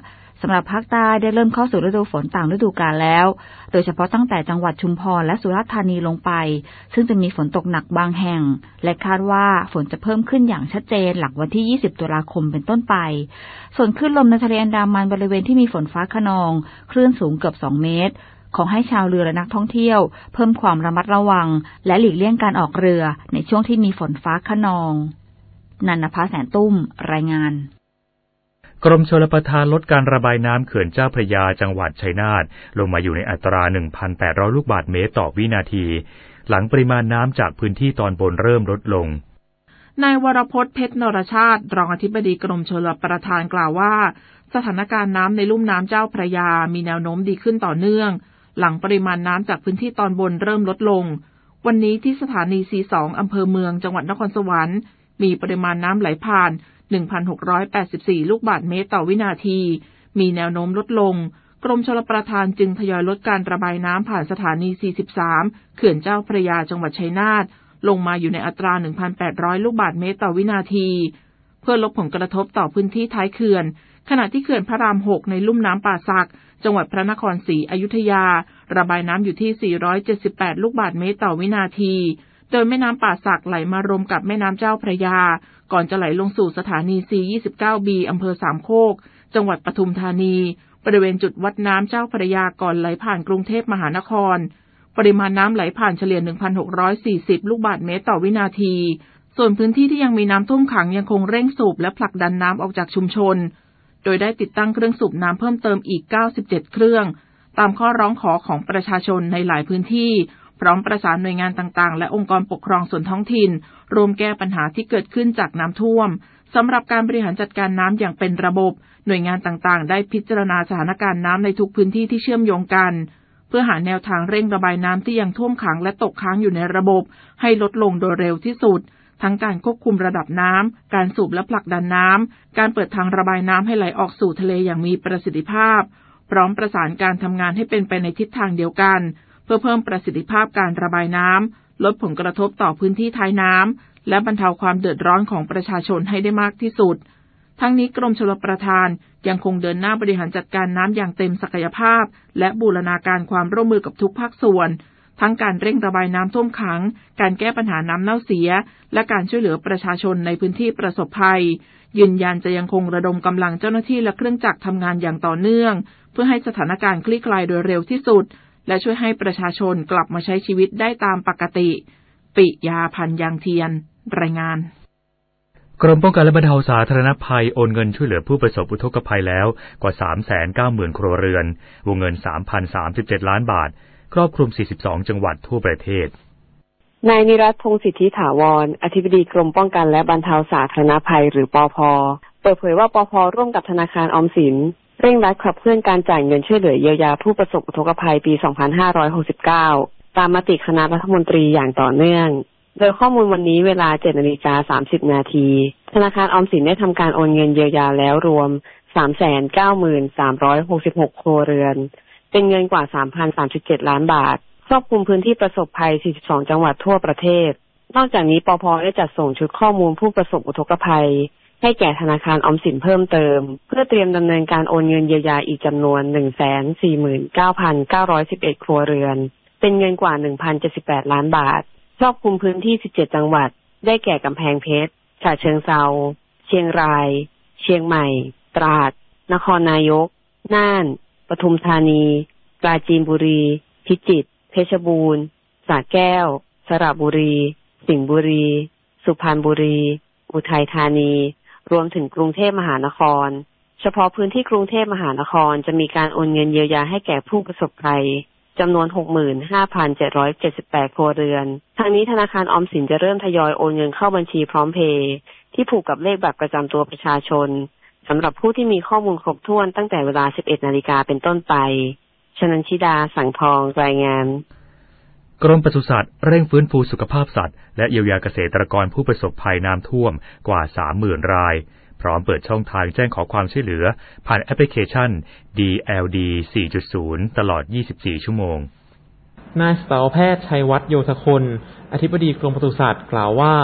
สำหรับภาคใต้ได้เริ่มเข้าสู่ฤดูฝนต่างฤดูกาลแล้วโดยเฉพาะตั้งแต่จังหวัดชุมพรและสุราษฎร์ธานีลงไปซึ่งจะมีฝนตกหนักบางแห่งและคาดว่าฝนจะเพิ่มขึ้นอย่างชัดเจนหลังวันที่ยี่สิบตุลาคมเป็นต้นไปส่วนคลื่นลมในทะเลอันดามันบริเวณที่มีฝนฟ้าคะนองคลื่นสูงเกือบสองเมตรขอให้ชาวเรือและนักท่องเที่ยวเพิ่มความระมัดระวังและหลีกเลี่ยงการออกเรือในช่วงที่มีฝนฟ้าคะนองนันนภาแสนตุ้มรายงานกรมชลประทานลดการระบายน้ำเขื่อนเจ้าพระยาจังหวัดชัยนาทลงมาอยู่ในอัตรา หนึ่งพันแปดร้อย ลูกบาศก์เมตรต่อวินาทีหลังปริมาณน้ำจากพื้นที่ตอนบนเริ่มลดลงนายวรพจน์เพชรนรชาติรองอธิบดีกรมชลประทานกล่าวว่าสถานการณ์น้ำในลุ่มน้ำเจ้าพระยามีแนวโน้มดีขึ้นต่อเนื่องหลังปริมาณน้ำจากพื้นที่ตอนบนเริ่มลดลงวันนี้ที่สถานี ซี สอง อำเภอเมืองจังหวัดนครสวรรค์มีปริมาณน้ำไหลผ่าน หนึ่งพันหกร้อยแปดสิบสี่ ลูกบาศก์เมตรต่อวินาทีมีแนวโน้มลดลงกรมชลประทานจึงทยอยลดการระบายน้ำผ่านสถานี สี่สิบสาม เขื่อนเจ้าพระยาจังหวัดชัยนาทลงมาอยู่ในอัตรา หนึ่งพันแปดร้อย ลูกบาศก์เมตรต่อวินาทีเพื่อลดผลกระทบต่อพื้นที่ท้ายเขื่อนขณะที่เขื่อนพระราม หกในลุ่มน้ำป่าสักจังหวัดพระนครศรีอยุธยาระบายน้ำอยู่ที่ สี่ร้อยเจ็ดสิบแปด ลูกบาศก์เมตรต่อวินาทีโดยแม่น้ำป่าสักไหลมารวมกับแม่น้ำเจ้าพระยาก่อนจะไหลลงสู่สถานี ซี ยี่สิบเก้า บี อำเภอสามโคกจังหวัดปทุมธานีบริเวณจุดวัดน้ำเจ้าพระยาก่อนไหลผ่านกรุงเทพมหานครปริมาณน้ำไหลผ่านเฉลี่ย หนึ่งพันหกร้อยสี่สิบ ลูกบาศก์เมตรต่อวินาทีส่วนพื้นที่ที่ยังมีน้ำท่วมขังยังคงเร่งสูบและผลักดันน้ำออกจากชุมชนโดยได้ติดตั้งเครื่องสูบน้ำเพิ่มเติมอีกเก้าสิบเจ็ดเครื่องตามข้อร้องขอของประชาชนในหลายพื้นที่พร้อมประสานหน่วยงานต่างๆและองค์กรปกครองส่วนท้องถิ่นรวมแก้ปัญหาที่เกิดขึ้นจากน้ำท่วมสำหรับการบริหารจัดการน้ำอย่างเป็นระบบหน่วยงานต่างๆได้พิจารณาสถานการณ์น้ำในทุกพื้นที่ที่เชื่อมโยงกันเพื่อหาแนวทางเร่งระบายน้ำที่ยังท่วมขังและตกค้างอยู่ในระบบให้ลดลงโดยเร็วที่สุดทั้งการควบคุมระดับน้ำการสูบและผลักดันน้ำการเปิดทางระบายน้ำให้ไหลออกสู่ทะเลอย่างมีประสิทธิภาพพร้อมประสานการทำงานให้เป็นไปในทิศทางเดียวกันเพื่อเพิ่มประสิทธิภาพการระบายน้ำลดผลกระทบต่อพื้นที่ท้ายน้ำและบรรเทาความเดือดร้อนของประชาชนให้ได้มากที่สุดทั้งนี้กรมชลประทานยังคงเดินหน้าบริหารจัดการน้ำอย่างเต็มศักยภาพและบูรณาการความร่วมมือกับทุกภาคส่วนทั้งการเร่งระบายน้ำท่วมขังการแก้ปัญหาน้ำเน่าเสียและการช่วยเหลือประชาชนในพื้นที่ประสบภัยยืนยันจะยังคงระดมกำลังเจ้าหน้าที่และเครื่องจักรทำงานอย่างต่อเนื่องเพื่อให้สถานการณ์คลี่คลายโดยเร็วที่สุดและช่วยให้ประชาชนกลับมาใช้ชีวิตได้ตามปกติปิยาพันธ์ยางเทียนรายงานกรมป้องกันและบรรเทาสาธารณภัยโอนเงินช่วยเหลือผู้ประสบอุทกภัยแล้วกว่า สามแสนเก้าหมื่น ครัวเรือนวงเงิน สามพันสามสิบเจ็ด ล้านบาทครอบคลุมสี่สิบสองจังหวัดทั่วประเทศนายนิรัตน์ พงษ์สิทธิถาวรอธิบดีกรมป้องกันและบรรเทาสาธารณภัยหรือปภ.เปิดเผยว่าปภ.ร่วมกับธนาคารออมสินเร่งรัดขับเคลื่อนการจ่ายเงินช่วยเหลือเยียวยาผู้ประสบอุทกภัยปี สองพันห้าร้อยหกสิบเก้า ตามมติคณะรัฐมนตรีอย่างต่อเนื่องโดยข้อมูลวันนี้เวลา เจ็ดนาฬิกาสามสิบ นาทีธนาคารออมสินได้ทำการโอนเงินเยียวยาแล้วรวม สามแสนเก้าหมื่นสามร้อยหกสิบหก ครัวเรือนเป็นเงินกว่า สามพันสามสิบเจ็ด ล้านบาทครอบคลุมพื้นที่ประสบภัยสี่สิบสองจังหวัดทั่วประเทศนอกจากนี้ปภ.ได้จัดส่งชุดข้อมูลผู้ประสบอุทกภัยให้แก่ธนาคารออมสินเพิ่มเติมเพื่อเตรียมดำเนินการโอนเงินเยียวยาอีกจำนวน หนึ่งแสนสี่หมื่นเก้าพันเก้าร้อยสิบเอ็ด ครัวเรือนเป็นเงินกว่า หนึ่งพันเจ็ดสิบแปด ล้านบาทครอบคลุมพื้นที่สิบเจ็ดจังหวัดได้แก่กำแพงเพชรฉะเชิงเทราเชียงรายเชียงใหม่ตราดนครนายกน่านปทุมธานีปราจีนบุรีพิจิตรเพชรบูรณ์สระแก้วสระบุรีสิงห์บุรีสุพรรณบุรีอุทัยธานีรวมถึงกรุงเทพมหานครเฉพาะพื้นที่กรุงเทพมหานครจะมีการโอนเงินเยียวยาให้แก่ผู้ประสบภัยจำนวน หกหมื่นห้าพันเจ็ดร้อยเจ็ดสิบแปด ครัวเรือนทางนี้ธนาคารออมสินจะเริ่มทยอยโอนเงินเข้าบัญชีพร้อมเพย์ที่ผูกกับเลขบัตรประจำตัวประชาชนสำหรับผู้ที่มีข้อมูลครบถ้วนตั้งแต่เวลา สิบเอ็ดนาฬิกาเป็นต้นไปชนันชิดาสังทองรายงานกรมปศุสัตว์เร่งฟื้นฟูสุขภาพสัตว์และเยียวยาเกษตรกรผู้ประสบภัยน้ำท่วมกว่า สามหมื่น รายพร้อมเปิดช่องทางแจ้งขอความช่วยเหลือผ่านแอปพลิเคชัน ดี แอล ดี สี่จุดศูนย์ ตลอดยี่สิบสี่ชั่วโมงนายสัตวแพทย์ชัยวัฒน์โยธคนอธิบดีกรมปศุสัตว์กล่าวว่า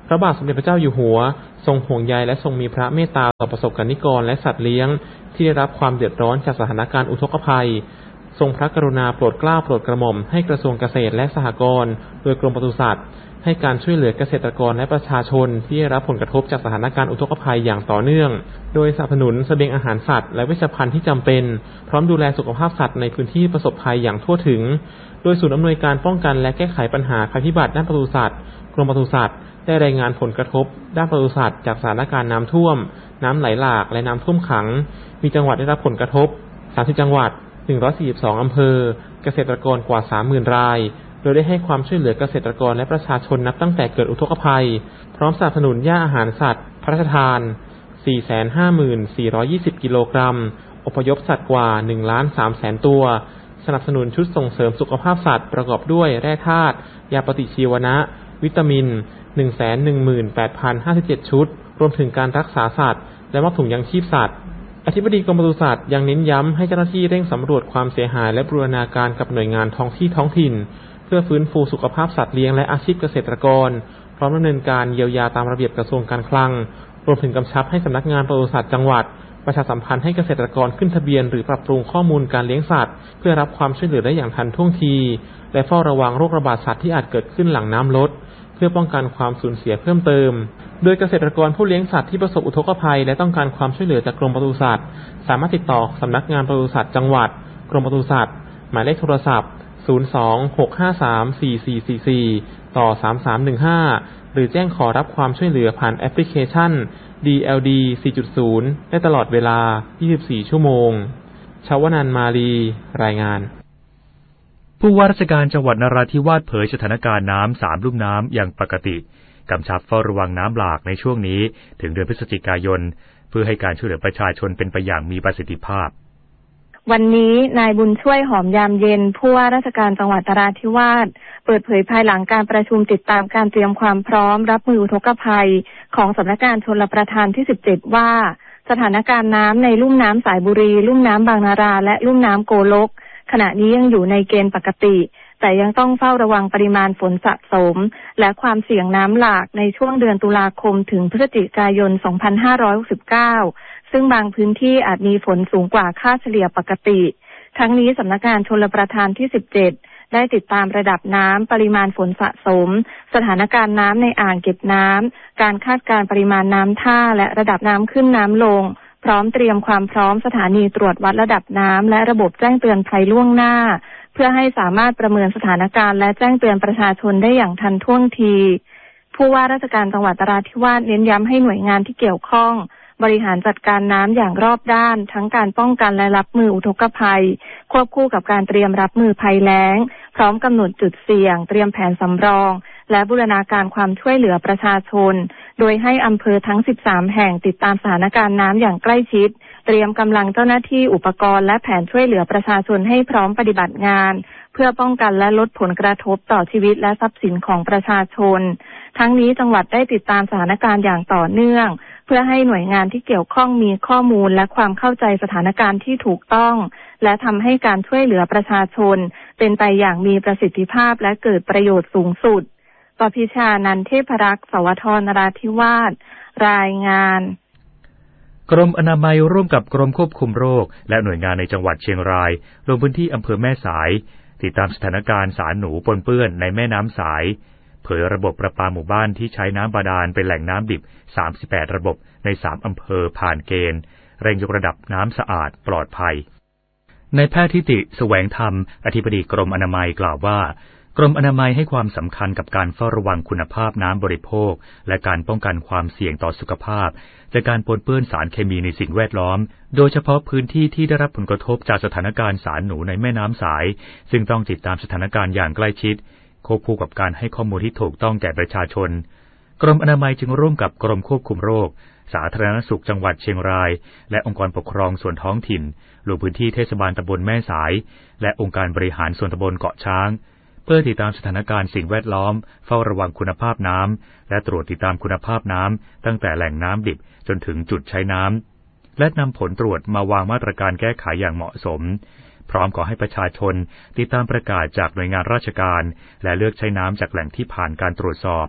พระบาทสมเด็จพระเจ้าอยู่หัวทรงห่วงใยและทรงมีพระเมตตาต่อประสบกนิกรและสัตว์เลี้ยงที่ได้รับความเดือดร้อนจากสถานการณ์อุทกภัยทรงพระกรุณาโปรดเกล้าโปรดกระหม่อมให้กระทรวงเกษตรและสหกรณ์โดยกรมปศุสัตว์ให้การช่วยเหลือเกษตรกรและประชาชนที่ได้รับผลกระทบจากสถานการณ์อุทกภัยอย่างต่อเนื่องโดยสนับสนุนเสบียงอาหารสัตว์และเวชภัณฑ์ที่จำเป็นพร้อมดูแลสุขภาพสัตว์ในพื้นที่ประสบภัยอย่างทั่วถึงโดยศูนย์อำนวยการป้องกันและแก้ไขปัญหาภัยพิบัติด้านปศุสัตว์กรมปศุสัตว์ได้รายงานผลกระทบด้านปศุสัตว์จากสถานการณ์น้ำท่วมน้ำไหลหลากและน้ำท่วมขังมีจังหวัดได้รับผลกระทบสามสิบจังหวัดหนึ่งร้อยสี่สิบสองอำเภอเกษตรกรกว่า สามหมื่น รายโดยได้ให้ความช่วยเหลือเกษตรกรและประชาชนนับตั้งแต่เกิดอุทกภัยพร้อมสนับสนุนหญ้าอาหารสัตว์พระราชทาน สี่แสนห้าหมื่นสี่ร้อยยี่สิบ กิโลกรัมอพยพสัตว์กว่า หนึ่งล้านสามแสน ตัวสนับสนุนชุดส่งเสริมสุขภาพสัตว์ประกอบด้วยแร่ธาตุยาปฏิชีวนะวิตามิน หนึ่งแสนหนึ่งหมื่นแปดพันห้าสิบเจ็ด ชุดรวมถึงการรักษาสัตว์และมอบถุงยังชีพสัตว์อธิบดีกรมปศุสัตว์ยังเน้นย้ำให้เจ้าหน้าที่เร่งสำรวจความเสียหายและบูรณาการกับหน่วยงานท้องที่ท้องถิ่นเพื่อฟื้นฟูสุขภาพสัตว์เลี้ยงและอาชีพเกษตรกรพร้อมดำเนินการเยียวยาตามระเบียบกระทรวงการคลังรวมถึงกำชับให้สำนักงานปศุสัตว์จังหวัดประชาสัมพันธ์ให้เกษตรกรขึ้นทะเบียนหรือปรับปรุงข้อมูลการเลี้ยงสัตว์เพื่อรับความช่วยเหลือได้อย่างทันท่วงทีและเฝ้าระวังโรคระบาดสัตว์ที่อาจเกิดขึ้นหลังน้ำลดเพื่อป้องกันความสูญเสียเพิ่มเติมโดยเกษตรกรผู้เลี้ยงสัตว์ที่ประสบอุทกภัยและต้องการความช่วยเหลือจากกรมปศุสัตว์สามารถติดต่อสำนักงานปศุสัตว์จังหวัดกรมปศุสัตว์หมายเลขโทรศัพท์ศูนย์ สอง หก ห้า สาม สี่ สี่ สี่ สี่ ต่อ สาม สาม หนึ่ง ห้า หรือแจ้งขอรับความช่วยเหลือผ่านแอปพลิเคชัน ดี แอล ดี สี่จุดศูนย์ ได้ตลอดเวลา ยี่สิบสี่ ชั่วโมงชวนันท์ มาลีรายงานผู้ว่าราชการจังหวัดนราธิวาสเผยสถานการณ์น้ำสามลุ่มน้ำอย่างปกติกำชับเฝ้าระวังน้ำหลากในช่วงนี้ถึงเดือนพฤศจิกายนเพื่อให้การช่วยเหลือประชาชนเป็นไปอย่างมีประสิทธิภาพวันนี้นายบุญช่วยหอมยามเย็นผู้ว่าราชการจังหวัดนราธิวาสเปิดเผยภายหลังการประชุมติดตามการเตรียมความพร้อมรับมืออุทกภัยของสำนักงานชลประทานที่สิบเจ็ดว่าสถานการณ์น้ำในลุ่มน้ำสายบุรีลุ่มน้ำบางนาราและลุ่มน้ำโกลกขณะนี้ยังอยู่ในเกณฑ์ปกติแต่ยังต้องเฝ้าระวังปริมาณฝนสะสมและความเสี่ยงน้ำหลากในช่วงเดือนตุลาคมถึงพฤศจิกายน สองพันห้าร้อยหกสิบเก้า ซึ่งบางพื้นที่อาจมีฝนสูงกว่าค่าเฉลี่ยปกติทั้งนี้สำนักงานชลประทานที่สิบเจ็ดได้ติดตามระดับน้ำปริมาณฝนสะสมสถานการณ์น้ำในอ่างเก็บน้ำการคาดการณ์ปริมาณน้ำท่าและระดับน้ำขึ้นน้ำลงพร้อมเตรียมความพร้อมสถานีตรวจวัดระดับน้ำและระบบแจ้งเตือนภัยล่วงหน้าเพื่อให้สามารถประเมินสถานการณ์และแจ้งเตือนประชาชนได้อย่างทันท่วงทีผู้ว่าราชการจังหวัดนราธิวาสเน้นย้ำให้หน่วยงานที่เกี่ยวข้องบริหารจัดการน้ำอย่างรอบด้านทั้งการป้องกันและรับมืออุทกภัยควบคู่กับการเตรียมรับมือภัยแล้งพร้อมกำหนดจุดเสี่ยงเตรียมแผนสำรองและบูรณาการความช่วยเหลือประชาชนโดยให้อำเภอทั้งสิบสามแห่งติดตามสถานการณ์น้ำอย่างใกล้ชิดเตรียมกำลังเจ้าหน้าที่อุปกรณ์และแผนช่วยเหลือประชาชนให้พร้อมปฏิบัติงานเพื่อป้องกันและลดผลกระทบต่อชีวิตและทรัพย์สินของประชาชนทั้งนี้จังหวัดได้ติดตามสถานการณ์อย่างต่อเนื่องเพื่อให้หน่วยงานที่เกี่ยวข้องมีข้อมูลและความเข้าใจสถานการณ์ที่ถูกต้องและทำให้การช่วยเหลือประชาชนเป็นไปอย่างมีประสิทธิภาพและเกิดประโยชน์สูงสุดปพิชานันท์เทพรักษ์สวทนราธิวาสรายงานกรมอนามัยร่วมกับกรมควบคุมโรคและหน่วยงานในจังหวัดเชียงรายลงพื้นที่อำเภอแม่สายติดตามสถานการณ์สารหนูปนเปื้อนในแม่น้ำสายเผยระบบประปาหมู่บ้านที่ใช้น้ำบาดาลเป็นแหล่งน้ำดิบสามสิบแปดระบบในสามอำเภอผ่านเกณฑ์เร่งยกระดับน้ำสะอาดปลอดภัยนายแพทย์ทิติแสวงธรรมอธิบดีกรมอนามัยกล่าวว่ากรมอนามัยให้ความสำคัญกับการเฝ้าระวังคุณภาพน้ำบริโภคและการป้องกันความเสี่ยงต่อสุขภาพจากการปนเปื้อนสารเคมีในสิ่งแวดล้อมโดยเฉพาะพื้นที่ที่ได้รับผลกระทบจากสถานการณ์สารหนูในแม่น้ำสายซึ่งต้องติดตามสถานการณ์อย่างใกล้ชิดควบคู่กับการให้ข้อมูลที่ถูกต้องแก่ประชาชนกรมอนามัยจึงร่วมกับกรมควบคุมโรคสาธารณสุขจังหวัดเชียงรายและองค์กรปกครองส่วนท้องถิ่นลงพื้นที่เทศบาลตำบลแม่สายและองค์การบริหารส่วนตำบลเกาะช้างเพื่อติดตามสถานการณ์สิ่งแวดล้อมเฝ้าระวังคุณภาพน้ำและตรวจติดตามคุณภาพน้ำตั้งแต่แหล่งน้ำดิบจนถึงจุดใช้น้ำและนำผลตรวจมาวางมาตรการแก้ไขอย่างเหมาะสมพร้อมขอให้ประชาชนติดตามประกาศจากหน่วยงานราชการและเลือกใช้น้ำจากแหล่งที่ผ่านการตรวจสอบ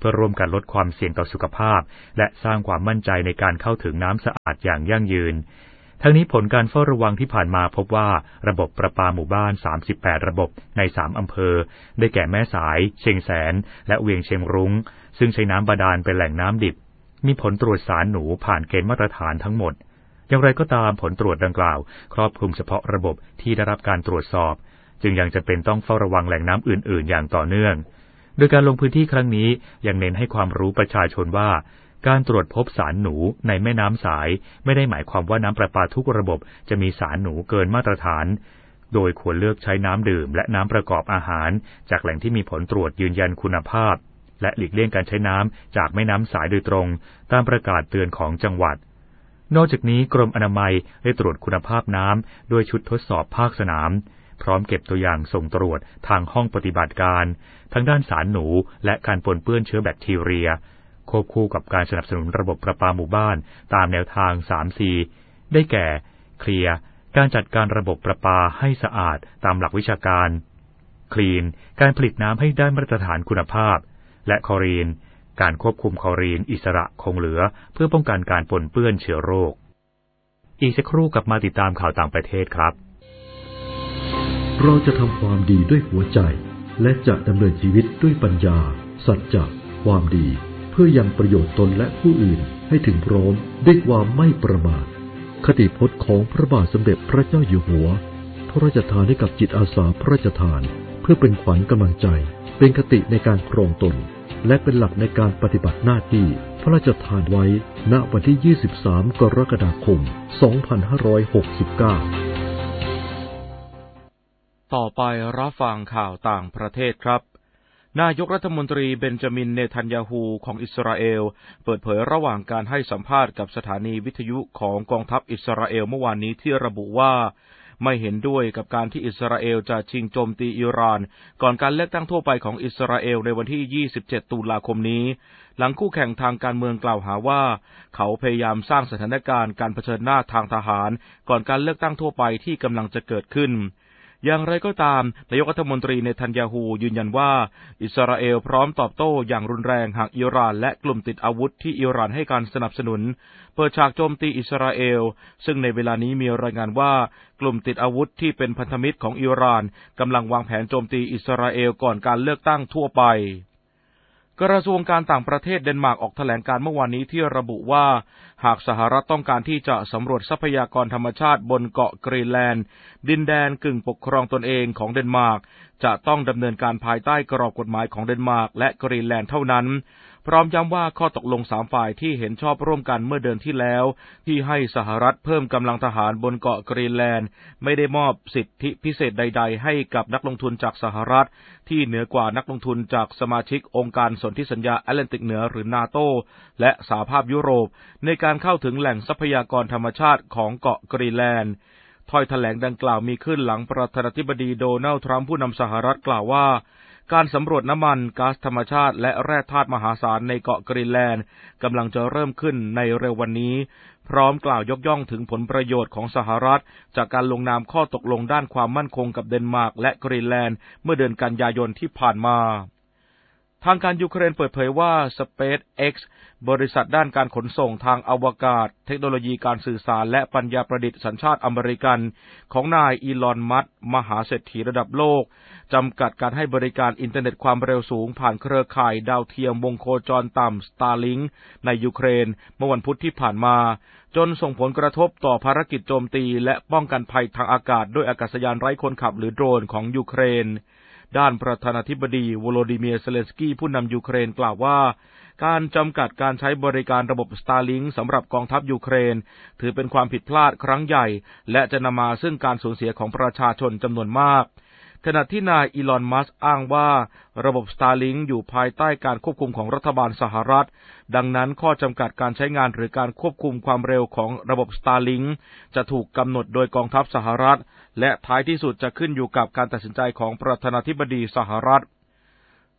พื่อร่วมกันลดความเสี่ยงต่อสุขภาพและสร้างความมั่นใจในการเข้าถึงน้ำสะอาดอย่างยั่งยืนทั้งนี้ผลการเฝ้าระวังที่ผ่านมาพบว่าระบบประปาหมู่บ้านสามสิบแปดระบบในสามอำเภอได้แก่แม่สายเชียงแสนและเวียงเชียงรุ้งซึ่งใช้น้ำบาดาลเป็นแหล่งน้ำดิบมีผลตรวจสารหนูผ่านเกณฑ์มาตรฐานทั้งหมดอย่างไรก็ตามผลตรวจดังกล่าวครอบคลุมเฉพาะระบบที่ได้รับการตรวจสอบจึงยังจำเป็นต้องเฝ้าระวังแหล่งน้ำอื่นๆอย่างต่อเนื่องโดยการลงพื้นที่ครั้งนี้ยังเน้นให้ความรู้ประชาชนว่าการตรวจพบสารหนูในแม่น้ำสายไม่ได้หมายความว่าน้ำประปาทุกระบบจะมีสารหนูเกินมาตรฐานโดยควรเลือกใช้น้ำดื่มและน้ำประกอบอาหารจากแหล่งที่มีผลตรวจยืนยันคุณภาพและหลีกเลี่ยงการใช้น้ำจากแม่น้ำสายโดยตรงตามประกาศเตือนของจังหวัดนอกจากนี้กรมอนามัยได้ตรวจคุณภาพน้ำด้วยชุดทดสอบภาคสนามพร้อมเก็บตัวอย่างส่งตรวจทางห้องปฏิบัติการทั้งด้านสารหนูและการปนเปื้อนเชื้อแบคทีเรียควบคู่กับการสนับสนุนระบบประปาหมู่บ้านตามแนวทาง สาม ซี ได้แก่เคลียร์การจัดการระบบประปาให้สะอาดตามหลักวิชาการคลีนการผลิตน้ำให้ได้มาตรฐานคุณภาพและคลอรีนการควบคุมคลอรีนอิสระคงเหลือเพื่อป้องกันการปนเปื้อนเชื้อโรคอีกสักครู่กลับมาติดตามข่าวต่างประเทศครับเราจะทำความดีด้วยหัวใจและจะดำเนินชีวิตด้วยปัญญาสัจจะความดีเพื่อยังประโยชน์ตนและผู้อื่นให้ถึงพร้อมด้วยความไม่ประมาทคติพจน์ของพระบาทสมเด็จพระเจ้าอยู่หัวพระราชทานให้กับจิตอาสาพระราชทานเพื่อเป็นขวัญกำลังใจเป็นคติในการครองตนและเป็นหลักในการปฏิบัติหน้าที่พระราชทานไว้ณวันที่ยี่สิบสามกรกฎาคมสองพันห้าร้อยหกสิบเก้าต่อไปรับฟังข่าวต่างประเทศครับนายกรัฐมนตรีเบนจามินเนทันยาฮูของอิสราเอลเปิดเผยระหว่างการให้สัมภาษณ์กับสถานีวิทยุของกองทัพอิสราเอลเมื่อวานนี้ที่ระบุว่าไม่เห็นด้วยกับการที่อิสราเอลจะชิงโจมตีอิหร่านก่อนการเลือกตั้งทั่วไปของอิสราเอลในวันที่ยี่สิบเจ็ดตุลาคมนี้หลังคู่แข่งทางการเมืองกล่าวหาว่าเขาพยายามสร้างสถานการณ์การเผชิญหน้าทางทหารก่อนการเลือกตั้งทั่วไปที่กำลังจะเกิดขึ้นอย่างไรก็ตามนายกรัฐมนตรีเนทันยาฮูยืนยันว่าอิสราเอลพร้อมตอบโต้อย่างรุนแรงหากอิหร่านและกลุ่มติดอาวุธที่อิหร่านให้การสนับสนุนเปิดฉากโจมตีอิสราเอลซึ่งในเวลานี้มีรายงานว่ากลุ่มติดอาวุธที่เป็นพันธมิตรของอิหร่านกำลังวางแผนโจมตีอิสราเอลก่อนการเลือกตั้งทั่วไปกระทรวงการต่างประเทศเดนมาร์กออกแถลงการเมื่อวานนี้ที่ระบุว่าหากสหรัฐต้องการที่จะสำรวจทรัพยากรธรรมชาติบนเกาะกรีนแลนด์ดินแดนกึ่งปกครองตนเองของเดนมาร์กจะต้องดำเนินการภายใต้กรอบกฎหมายของเดนมาร์กและกรีนแลนด์เท่านั้นพร้อมย้ำว่าข้อตกลงสามฝ่ายที่เห็นชอบร่วมกันเมื่อเดือนที่แล้วที่ให้สหรัฐเพิ่มกำลังทหารบนเกาะกรีนแลนด์ไม่ได้มอบสิทธิพิเศษใดๆให้กับนักลงทุนจากสหรัฐที่เหนือกว่านักลงทุนจากสมาชิกองค์การสนธิสัญญาแอตแลนติกเหนือหรือนาโตและสหภาพยุโรปในการเข้าถึงแหล่งทรัพยากรธรรมชาติของเกาะกรีนแลนด์ถ้อยแถลงดังกล่าวมีขึ้นหลังประธานาธิบดีโดนัลด์ทรัมป์ผู้นำสหรัฐกล่าวว่าการสำรวจน้ำมันก๊าซธรรมชาติและแร่ธาตุมหาศาลในเกาะกรีนแลนด์กำลังจะเริ่มขึ้นในเร็ววันนี้พร้อมกล่าวยกย่องถึงผลประโยชน์ของสหรัฐจากการลงนามข้อตกลงด้านความมั่นคงกับเดนมาร์กและกรีนแลนด์เมื่อเดือนกันยายนที่ผ่านมาทางการยูเครนเปิดเผยว่า SpaceX บริษัทด้านการขนส่งทางอวกาศเทคโนโลยีการสื่อสารและปัญญาประดิษฐ์สัญชาติอเมริกันของนายอีลอน มัสก์มหาเศรษฐีระดับโลกจำกัดการให้บริการอินเทอร์เน็ตความเร็วสูงผ่านเครือข่ายดาวเทียมวงโคจรต่ำ Starlink ในยูเครนเมื่อวันพุธที่ผ่านมาจนส่งผลกระทบต่อภารกิจโจมตีและป้องกันภัยทางอากาศด้วยอากาศยานไร้คนขับหรือโดรนของยูเครนด้านประธานาธิบดีโวโลดิเมียร์ เซเลนสกี้ผู้นำยูเครนกล่าวว่าการจำกัดการใช้บริการระบบ Starlink สำหรับกองทัพยูเครนถือเป็นความผิดพลาดครั้งใหญ่และจะนำมาซึ่งการสูญเสียของประชาชนจำนวนมากขณะที่นายอีลอน มัสก์อ้างว่าระบบ Starlink อยู่ภายใต้การควบคุมของรัฐบาลสหรัฐดังนั้นข้อจำกัดการใช้งานหรือการควบคุมความเร็วของระบบ Starlink จะถูกกำหนดโดยกองทัพสหรัฐและท้ายที่สุดจะขึ้นอยู่กับการตัดสินใจของประธานาธิบดีสหรัฐ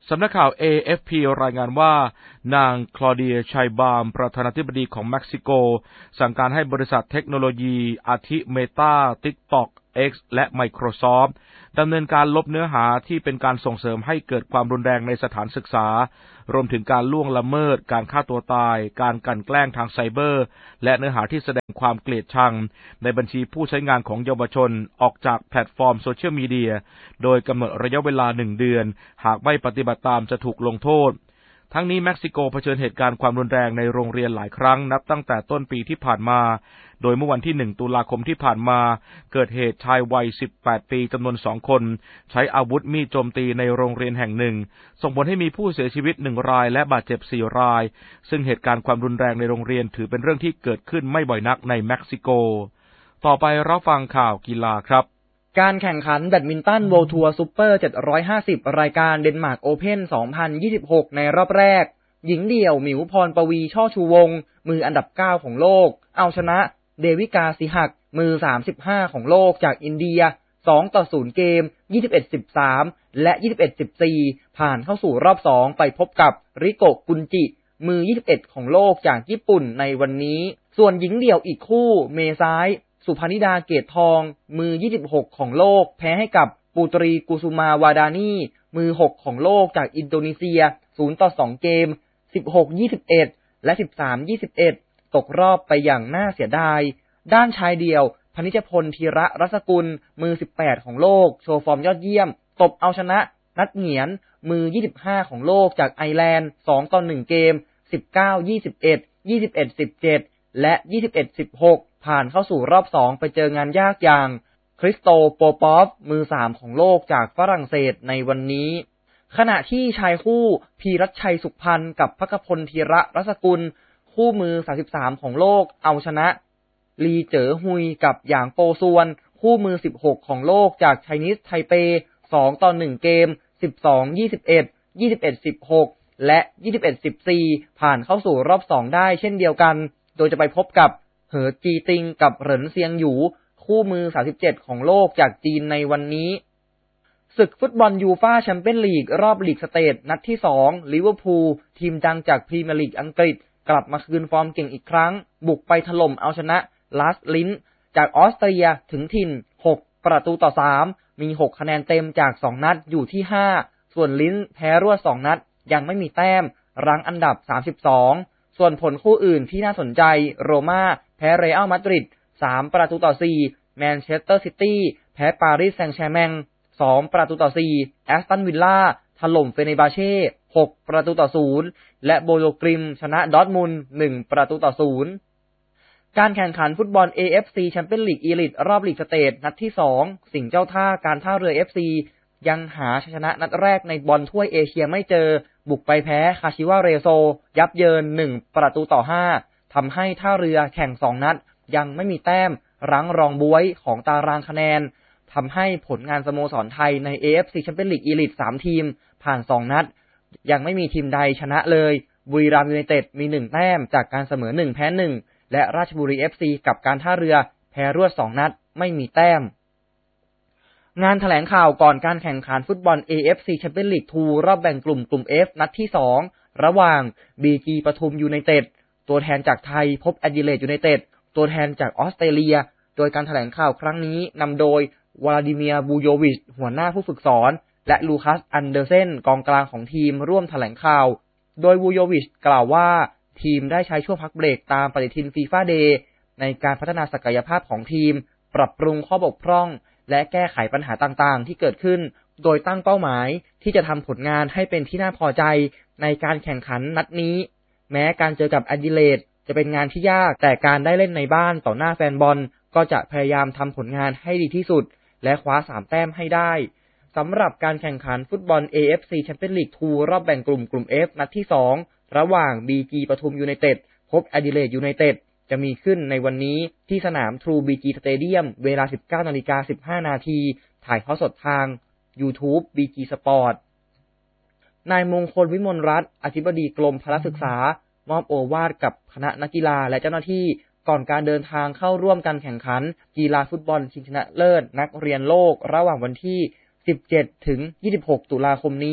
สำนักข่าว เอ เอฟ พี รายงานว่านางคลอเดียชัยบามประธานาธิบดีของเม็กซิโกสั่งการให้บริษัทเทคโนโลยีอาทิเมตา TikTok X และ Microsoft ดำเนินการลบเนื้อหาที่เป็นการส่งเสริมให้เกิดความรุนแรงในสถานศึกษารวมถึงการล่วงละเมิดการฆ่าตัวตายการกลั่นแกล้งทางไซเบอร์และเนื้อหาที่แสดงความเกลียดชังในบัญชีผู้ใช้งานของเยาวชนออกจากแพลตฟอร์มโซเชียลมีเดียโดยกำหนดระยะเวลาหนึ่งเดือนหากไม่ปฏิบัติตามจะถูกลงโทษทั้งนี้เม็กซิโกเผชิญเหตุการณ์ความรุนแรงในโรงเรียนหลายครั้งนับตั้งแต่ต้นปีที่ผ่านมาโดยเมื่อวันที่หนึ่งตุลาคมที่ผ่านมาเกิดเหตุชายวัยสิบแปดปีจำนวนสองคนใช้อาวุธมีดโจมตีในโรงเรียนแห่งหนึ่งส่งผลให้มีผู้เสียชีวิตหนึ่งรายและบาดเจ็บสี่รายซึ่งเหตุการณ์ความรุนแรงในโรงเรียนถือเป็นเรื่องที่เกิดขึ้นไม่บ่อยนักในเม็กซิโกต่อไปรับฟังข่าวกีฬาครับการแข่งขันแบดมินตันเวิลด์ทัวร์ซุปเปอร์เจ็ดร้อยห้าสิบรายการเดนมาร์กโอเพ่นสองพันยี่สิบหกในรอบแรกหญิงเดี่ยวหมิวพรปวีช่อชูวงศ์มืออันดับเก้าของโลกเอาชนะเดวิกาสิหักมือสามสิบห้าของโลกจากอินเดียสองต่อศูนย์เกม ยี่สิบเอ็ดสิบสาม และ ยี่สิบเอ็ดสิบสี่ ผ่านเข้าสู่รอบสองไปพบกับริโกะกุนจิมือยี่สิบเอ็ดของโลกจากญี่ปุ่นในวันนี้ส่วนหญิงเดี่ยวอีกคู่เมซ้ายสุพนิดาเกตทองมือยี่สิบหกของโลกแพ้ให้กับปูตรีกุสุมาวาดานีมือหกของโลกจากอินโดนีเซียศูนย์ต่อสองเกม สิบหก ยี่สิบเอ็ด และ สิบสาม ยี่สิบเอ็ด ตกรอบไปอย่างน่าเสียดายด้านชายเดี่ยวพนิชพลธีระรัศกุลมือสิบแปดของโลกโชว์ฟอร์มยอดเยี่ยมตบเอาชนะนัดเหงียนมือยี่สิบห้าของโลกจากไอร์แลนด์สองต่อหนึ่งเกม สิบเก้า ยี่สิบเอ็ด ยี่สิบเอ็ด สิบเจ็ด และ ยี่สิบเอ็ด สิบหก ผ่านเข้าสู่รอบสองไปเจองานยากอย่างคริสโตโปปอฟมือสามของโลกจากฝรั่งเศสในวันนี้ขณะที่ชายคู่พีรัชชัยสุขพันธ์กับภคพลธีระรัศกุลคู่มือสามสิบสามของโลกเอาชนะลีเจ๋อฮุยกับหยางโปซวนคู่มือสิบหกของโลกจากไชนีสไทเปสองต่อหนึ่งเกม สิบสอง ยี่สิบเอ็ด ยี่สิบเอ็ด สิบหก และ ยี่สิบเอ็ด สิบสี่ ผ่านเข้าสู่รอบสองได้เช่นเดียวกันโดยจะไปพบกับเหอจีติงกับเหรินเซียงหยูคู่มือสามสิบเจ็ดของโลกจากจีนในวันนี้ศึกฟุตบอลยูฟ่าแชมเปี้ยนลีกรอบลีกสเตทนัดที่สองลิเวอร์พูลทีมดังจากพรีเมียร์ลีกอังกฤษกลับมาคืนฟอร์มเก่งอีกครั้งบุกไปถล่มเอาชนะลาสลินจากออสเตรียถึงถิ่นหกประตูต่อสามมีหกคะแนนเต็มจากสองนัดอยู่ที่ห้าส่วนลินแพ้รวดสองนัดยังไม่มีแต้มรั้งอันดับสามสิบสองส่วนผลคู่อื่นที่น่าสนใจโรม่าแพ้เรอัลมาดริดสามประตูต่อสี่แมนเชสเตอร์ซิตี้แพ้ปารีสแซงต์แชร์แมงสองประตูต่อสี่แอสตันวิลล่าถล่มเฟเนบาเช่หกประตูต่อศูนย์และโบโลกริมชนะดอร์ทมุนด์หนึ่งประตูต่อศูนย์การแข่งขันฟุตบอล เอ เอฟ ซี แชมเปี้ยนลีกอีลิทรอบลีกสเตทนัดที่สองสิงห์เจ้าท่าการท่าเรือ เอฟ ซี ยังหาชัยชนะนัดแรกในบอลถ้วยเอเชียไม่เจอบุกไปแพ้คาชิวาเรโซยับเยินหนึ่งประตูต่อห้าทำให้ท่าเรือแข่งสองนัดยังไม่มีแต้มรั้งรองบ๊วยของตารางคะแนนทำให้ผลงานสโมสรไทยใน เอ เอฟ ซี แชมเปี้ยนลีกอีลิทสามทีมผ่านสองนัดยังไม่มีทีมใดชนะเลยบุรีรัมย์ยูไนเต็ดมีหนึ่งแต้มจากการเสมอหนึ่งแพ้หนึ่งและราชบุรี เอฟ ซี กับการท่าเรือแพ้รวดสองนัดไม่มีแต้มงานแถลงข่าวก่อนการแข่งขันฟุตบอล เอ เอฟ ซี Champions League ทูรอบแบ่งกลุ่มกลุ่ม F นัดที่สองระหว่าง บี จี ปทุมยูไนเต็ดตัวแทนจากไทยพบแอดิเลดยูไนเต็ดตัวแทนจากออสเตรเลียโดยการแถลงข่าวครั้งนี้นำโดยวลาดิเมียร์บูโยวิชหัวหน้าผู้ฝึกสอนและลูคัสอันเดอร์เซนกองกลางของทีมร่วมแถลงข่าวโดยบูโยวิชกล่าวว่าทีมได้ใช้ช่วงพักเบรกตามปฏิทินฟีฟ่าเดย์ในการพัฒนาศักยภาพของทีมปรับปรุงข้อบกพร่องและแก้ไขปัญหาต่างๆที่เกิดขึ้นโดยตั้งเป้าหมายที่จะทำผลงานให้เป็นที่น่าพอใจในการแข่งขันนัดนี้แม้การเจอกับแอดิเลดจะเป็นงานที่ยากแต่การได้เล่นในบ้านต่อหน้าแฟนบอลก็จะพยายามทำผลงานให้ดีที่สุดและคว้าสามแต้มให้ได้สำหรับการแข่งขันฟุตบอล เอ เอฟ ซี Champions League ทูรอบแบ่งกลุ่มกลุ่ม F นัดที่สองระหว่าง บี จี ปทุมยูไนเต็ดพบแอดิเลดยูไนเต็ดจะมีขึ้นในวันนี้ที่สนาม True บี จี Stadium เวลา สิบเก้านาฬิกาสิบห้านาทีถ่ายทอดสดทาง YouTube บี จี Sport นายมงคลวิมลรัตน์อธิบดีกรมพละศึกษามอบโอวาทกับคณะนักกีฬาและเจ้าหน้าที่ก่อนการเดินทางเข้าร่วมการแข่งขันกีฬาฟุตบอลชิงชนะเลิศนักเรียนโลกระหว่างวันที่สิบเจ็ดถึงยี่สิบหกตุลาคมนี้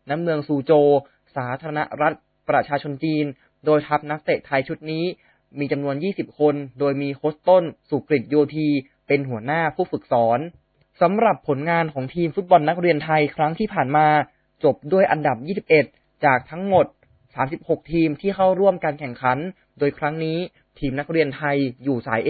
ณเมืองซูโจวสาธารณรัฐประชาชนจีนโดยทัพนักเตะไทยชุดนี้มีจำนวนยี่สิบคนโดยมีโค้ชต้นสุกฤตโยธีเป็นหัวหน้าผู้ฝึกสอนสำหรับผลงานของทีมฟุตบอลนักเรียนไทยครั้งที่ผ่านมาจบด้วยอันดับยี่สิบเอ็ดจากทั้งหมดสามสิบหกทีมที่เข้าร่วมการแข่งขันโดยครั้งนี้ทีมนักเรียนไทยอยู่สาย A